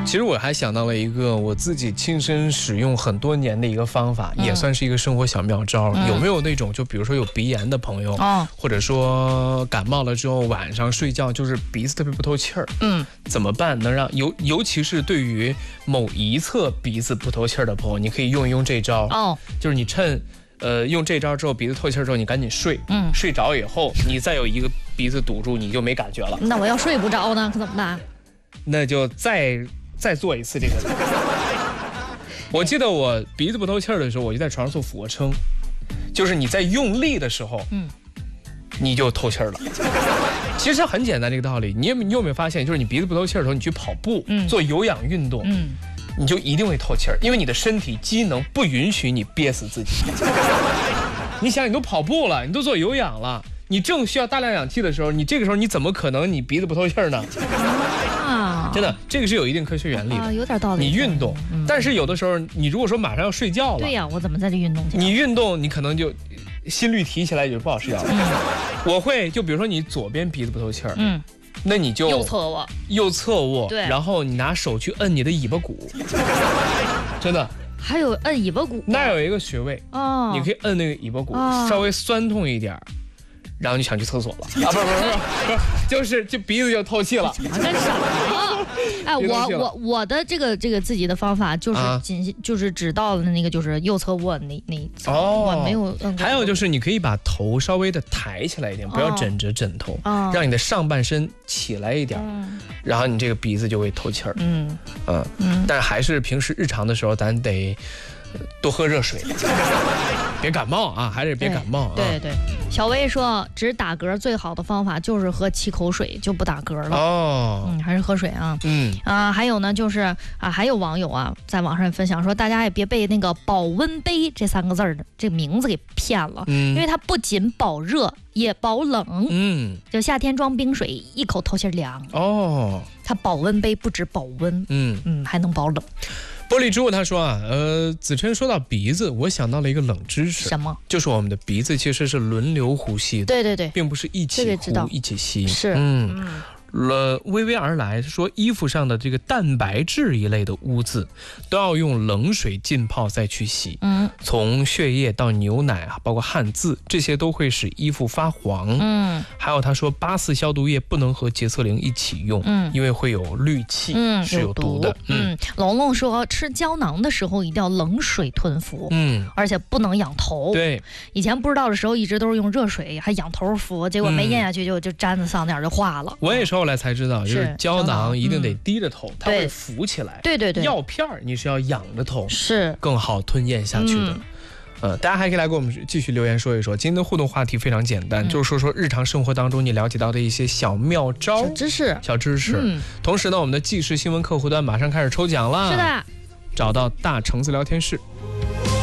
其实我还想到了一个我自己亲身使用很多年的一个方法，也算是一个生活小妙招。有没有那种就比如说有鼻炎的朋友，或者说感冒了之后晚上睡觉就是鼻子特别不透气儿，怎么办？能让尤其是对于某一侧鼻子不透气儿的朋友，你可以用一用这招。就是你趁用这招之后鼻子透气儿之后，你赶紧睡，睡着以后你再有一个鼻子堵住，你就没感觉了。 那我要睡不着呢，可怎么办？ 那就再做一次这个。我记得我鼻子不透气儿的时候，我就在床上做俯卧撑，就是你在用力的时候，你就透气儿了。其实很简单这个道理，你有没有发现，就是你鼻子不透气儿的时候，你去跑步，做有氧运动，你就一定会透气儿，因为你的身体机能不允许你憋死自己。你想，你都跑步了，你都做有氧了，你正需要大量氧气的时候，你这个时候你怎么可能你鼻子不透气儿呢？真的，这个是有一定科学原理的， 有点道理。 你运动，但是有的时候你如果说马上要睡觉了， 对呀，我怎么在这运动去？ 你运动，你可能就心率提起来也就不好睡觉了。我会就比如说你左边鼻子不透气儿，那你就右侧卧， 对， 然后你拿手去摁你的尾巴骨，真的。 还有摁尾巴骨， 那有一个穴位你可以摁那个尾巴骨，稍微酸痛一点，然后你想去厕所了啊？不，就鼻子就透气了。 干啥？哎，我的这个自己的方法就是就是只到了那个就是右侧卧那一层，我没有摁过。 还有就是你可以把头稍微的抬起来一点，不要枕着枕头，让你的上半身起来一点，然后你这个鼻子就会透气儿。但还是平时日常的时候，咱得多喝热水，别感冒啊，还是别感冒啊。 对，小薇说，只打嗝最好的方法就是喝7口水，就不打嗝了。还是喝水啊。还有呢，就是还有网友在网上分享说，大家也别被那个保温杯这3个字的这名字给骗了，因为它不仅保热也保冷。就夏天装冰水，一口透气凉。它保温杯不止保温，还能保冷。 玻璃珠他说子琛说到鼻子，我想到了一个冷知识。 什么？ 就是我们的鼻子其实是轮流呼吸的。 对， 并不是一起呼一起吸。 是。 微微而来说，衣服上的这个蛋白质一类的污渍都要用冷水浸泡再去洗。从血液到牛奶包括汗渍，这些都会使衣服发黄。还有他说8·4消毒液不能和洁厕灵一起用，因为会有氯气，是有毒的。 龙龙说，吃胶囊的时候一定要冷水吞服，而且不能仰头。 对， 以前不知道的时候一直都是用热水还仰头服，结果没咽下去就粘在上面就化了。 我也是后来才知道，就是胶囊一定得低着头，它会浮起来。 对， 药片你是要仰着头， 是更好吞咽下去的。大家还可以来给我们继续留言说一说。今天的互动话题非常简单，就是说日常生活当中你了解到的一些小妙招、小知识。同时呢，我们的即时新闻客户端马上开始抽奖了。 是的， 找到大橙子聊天室。